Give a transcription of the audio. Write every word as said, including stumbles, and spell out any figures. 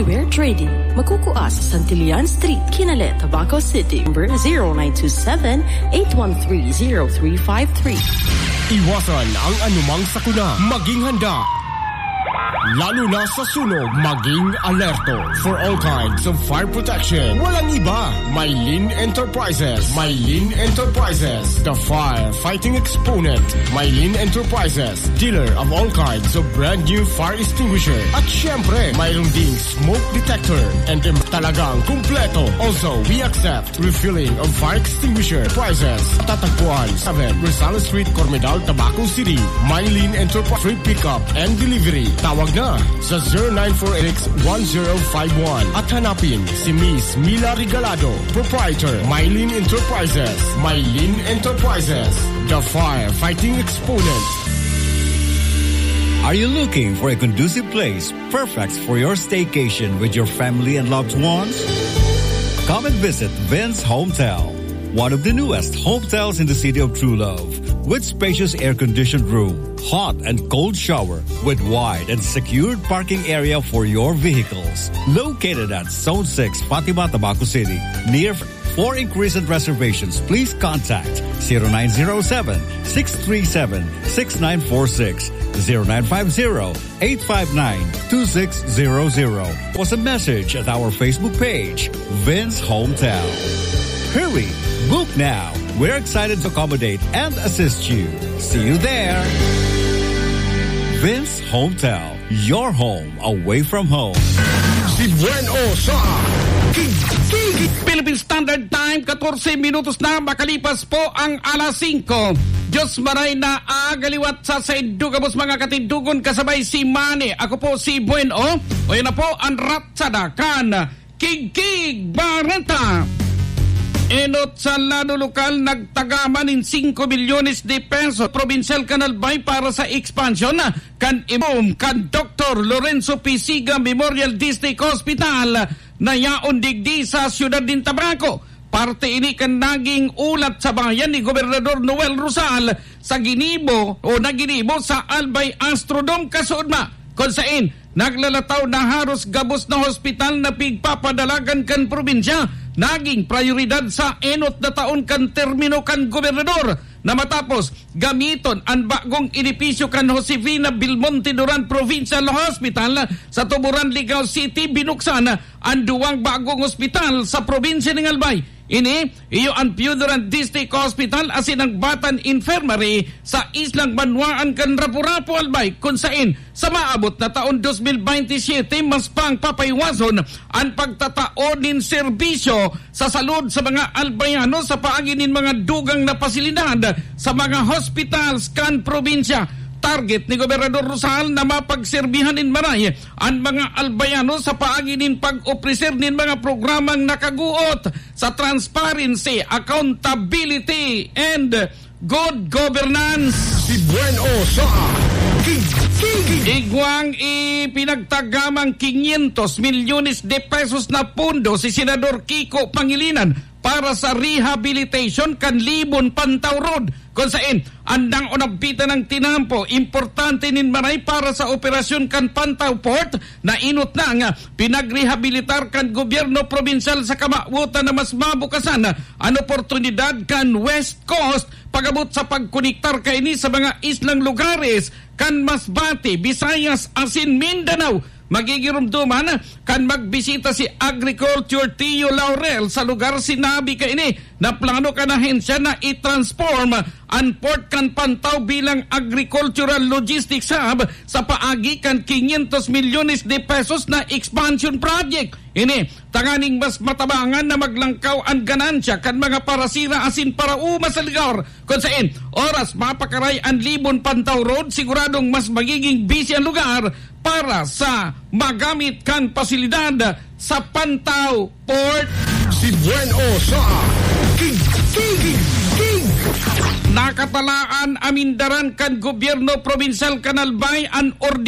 Anywhere Trading. Magkukuha sa Santillan Street, Kinale, Tabaco City. Number zero nine two seven, eight one three, zero three five three. Iwasan ang anumang sakuna. Maging handa. Lalo na sa sunog, maging alerto. For all kinds of fire protection, walang iba. Maylin Enterprises. Maylin Enterprises, the fire-fighting exponent. Maylin Enterprises, dealer of all kinds of brand new fire extinguisher. At syempre, mayroon ding smoke detector. And talagang kumpleto. Also, we accept refilling of fire extinguisher prices. Tatagpuan, seven Rizal Street, Cormedal, Tabaco City. Maylin Enterprise, free pickup and delivery. Tawag na sa zero nine four eight, one zero five one at hanapin si Miss Mila Regalado, proprietor, Maylin Enterprises. Maylin Enterprises, the fire-fighting exponent. Are you looking for a conducive place perfect for your staycation with your family and loved ones? Come and visit Vince Hometel, one of the newest hotels in the city of True Love, with spacious air-conditioned room, hot and cold shower, with wide and secured parking area for your vehicles. Located at Zone six, Fatima, Tabaco City, near. For inquiries and reservations, please contact zero nine zero seven, six three seven, six nine four six, zero nine five zero, eight five nine, two six zero zero. Was a message at our Facebook page, Vince Hometown. Hurry, book now. We're excited to accommodate and assist you. See you there. Vince Hometel, your home away from home. Si Bueno sa Philippine Standard Time, fourteen minutos na makalipas po ang alas singko. Diyos maray na agaliwat sa saidugabos mga katindugon kasabay si Manny. Ako po si Bueno. O yun na po ang ratsada kan Kigkig Barenta. Enot sa lado lokal nagtagaman in five milyones de peso provincial kanal bay para sa expansion kan imom kan Doctor Lorenzo Pisiga Memorial District Hospital na yaon digdi sa siyudad din Tabaco. Parte ini kan naging ulat sa bayan ni Gobernador Noel Rosal sa ginibo o naginibo sa Albay Astrodome Kasudma kung saan naglalataw na haros gabos na hospital na pigpapadalagan kan probinsya. Naging prioridad sa enot na taon kan termino kan gobernador na matapos gamiton ang bagong edipisyo kan Josefina Belmonte Duran Provincial Hospital sa Tuburan, Ligao City, binuksan ang duwang bagong hospital sa probinsya ng Albay. Ini, iyo ang Puduran District Hospital asin ang Batan Infirmary sa Islang Banwaan kan Rapu-Rapu Albay kung saan sa maabot na taon twenty twenty-seven mas pang papaywason ang pagtataon ng serbisyo sa salud sa mga Albayano sa paaginin mga dugang na pasilidad sa mga hospitals kan probinsya. Target ni Gobernador Rosal na mapagserbihan in maray ang mga Albayano sa paaginin pag-opreser nin mga programang nakaguot sa transparency, accountability, and good governance. Si Bueno sa Igwang ipinagtagamang quinientos milyones de pesos na pundo si Senador Kiko Pangilinan para sa rehabilitation kan Libon Pantaw Road kung saan andang unabita ng tinampo importante nin maray para sa operasyon kan Pantaw Port na inot na nga pinagrehabilitar kan gobyerno provincial sa kamautan na mas mabukasan ang oportunidad kan West Coast pagabot sa pagkonektar kaini sa mga islang lugares kan Masbate, Visayas asin Mindanao. Magigirumduman kan magbisita si Agriculture Tio Laurel sa lugar sinabi ka ini na plano ka na hensya na i-transform ang Port kan Pantaw bilang agricultural logistics hub sa paagi kan quinientos milyones de pesos na expansion project. Ini, tanganing mas matabangan na maglangkaw ang ganansya kan mga parasira asin para uma sa lugar. Kung saan, oras mapakaray ang Libon Pantaw Road, siguradong mas magiging busy ang lugar para sa magamit kan pasilidad sa Pantaw Port. Si Bueno sa King King King Nakatalaan amindaran kan gobyerno provincial kan Albay ang ordi